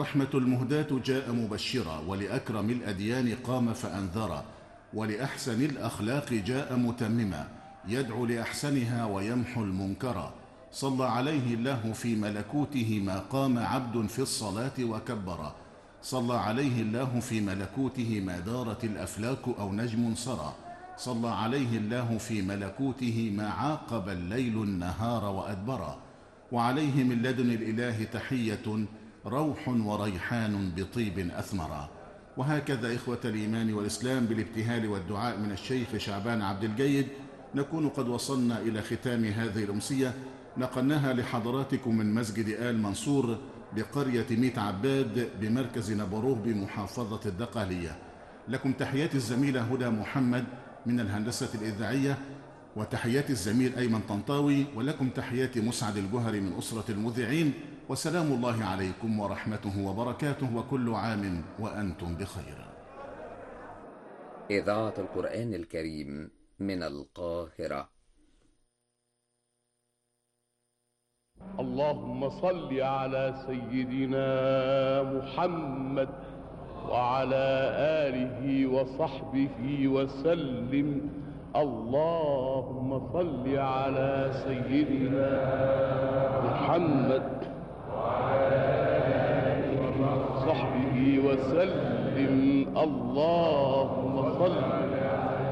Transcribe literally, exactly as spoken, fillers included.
الرحمة المهداة جاء مبشرا، ولأكرم الأديان قام فأنذرا، ولأحسن الأخلاق جاء متمما، يدعو لأحسنها ويمحو المنكرا. صلى عليه الله في ملكوته ما قام عبد في الصلاة وكبرا، صلى عليه الله في ملكوته ما دارت الأفلاك أو نجم سرى، صلى عليه الله في ملكوته ما عاقب الليل النهار وأدبرا، وعليه من لدن الإله تحية روح وريحان بطيب أثمرا. وهكذا إخوة الإيمان والإسلام بالابتهال والدعاء من الشيخ شعبان عبد الجيد نكون قد وصلنا إلى ختام هذه الأمسية، نقلناها لحضراتكم من مسجد آل منصور بقرية ميت عباد بمركز نبروه بمحافظة الدقهلية. لكم تحيات الزميلة هدى محمد من الهندسة الإذاعية، وتحيات الزميل أيمن طنطاوي، ولكم تحيات مسعد الجهري من أسرة المذيعين، وسلام الله عليكم ورحمته وبركاته، وكل عام وأنتم بخير. إذاعة القرآن الكريم من القاهرة. اللهم صل على سيدنا محمد وعلى آله وصحبه وسلم. اللهم صل على سيدنا محمد وعلى آله وصحبه وسلم. اللهم صل